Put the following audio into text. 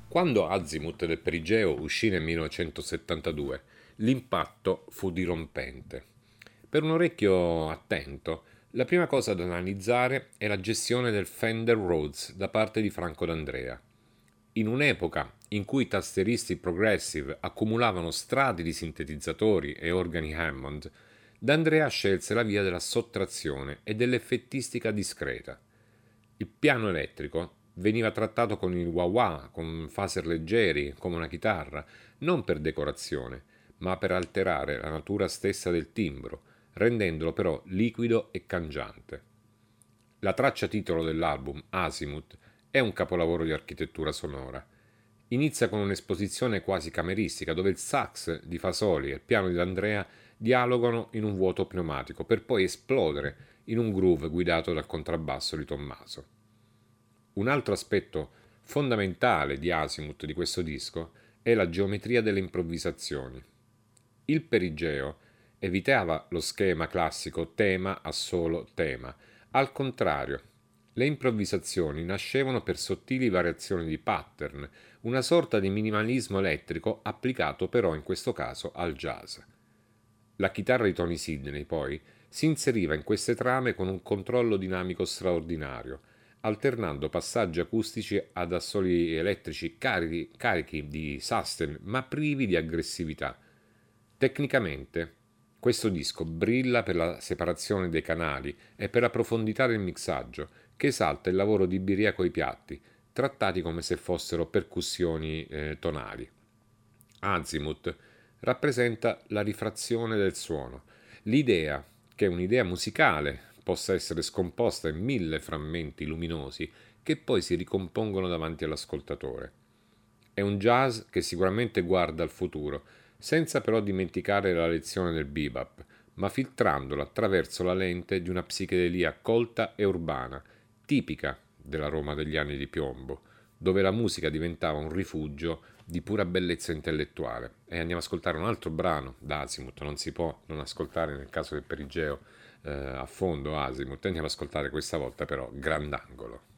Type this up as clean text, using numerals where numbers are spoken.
Quando Azimuth del Perigeo uscì nel 1972, l'impatto fu dirompente. Per un orecchio attento, la prima cosa da analizzare è la gestione del Fender Rhodes da parte di Franco D'Andrea. In un'epoca in cui i tasteristi progressive accumulavano strati di sintetizzatori e organi Hammond, D'Andrea scelse la via della sottrazione e dell'effettistica discreta. Il piano elettrico veniva trattato con il wah-wah, con phaser leggeri, come una chitarra, non per decorazione, ma per alterare la natura stessa del timbro, rendendolo però liquido e cangiante. La traccia titolo dell'album, Azimuth, è un capolavoro di architettura sonora. Inizia con un'esposizione quasi cameristica dove il sax di Fasoli e il piano di Andrea dialogano in un vuoto pneumatico per poi esplodere in un groove guidato dal contrabbasso di Tommaso. Un altro aspetto fondamentale di Azimuth di questo disco è la geometria delle improvvisazioni. Il Perigeo evitava lo schema classico tema assolo tema. Al contrario, le improvvisazioni nascevano per sottili variazioni di pattern, una sorta di minimalismo elettrico applicato però in questo caso al jazz. La chitarra di Tony Sidney, poi, si inseriva in queste trame con un controllo dinamico straordinario, alternando passaggi acustici ad assoli elettrici carichi di sustain ma privi di aggressività. Tecnicamente, questo disco brilla per la separazione dei canali e per la profondità del mixaggio, che esalta il lavoro di Biria coi piatti, trattati come se fossero percussioni tonali. Azimuth rappresenta la rifrazione del suono, l'idea che un'idea musicale possa essere scomposta in mille frammenti luminosi che poi si ricompongono davanti all'ascoltatore. È un jazz che sicuramente guarda al futuro, senza però dimenticare la lezione del bebop, ma filtrandola attraverso la lente di una psichedelia colta e urbana, tipica della Roma degli anni di piombo, dove la musica diventava un rifugio di pura bellezza intellettuale. E andiamo ad ascoltare un altro brano da Azimuth, non si può non ascoltare nel caso del Perigeo a fondo Azimuth, andiamo ad ascoltare questa volta però Grandangolo.